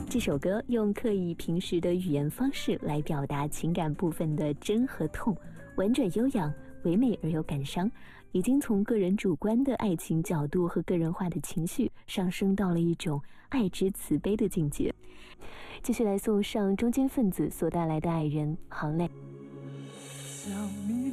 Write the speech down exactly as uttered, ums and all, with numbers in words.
这首歌用刻意平实的语言方式来表达情感部分的真和痛，婉转悠扬，唯美而又感伤，已经从个人主观的爱情角度和个人化的情绪上升到了一种爱之慈悲的境界。继续来送上中间分子所带来的爱人行泪。 想你